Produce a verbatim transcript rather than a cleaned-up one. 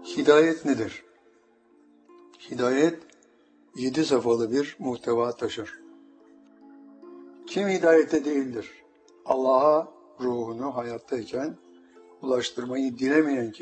Hidayet nedir? Hidayet, yedi safhalı bir muhteva taşır. Kim hidayette değildir? Allah'a ruhunu hayattayken ulaştırmayı dilemeyen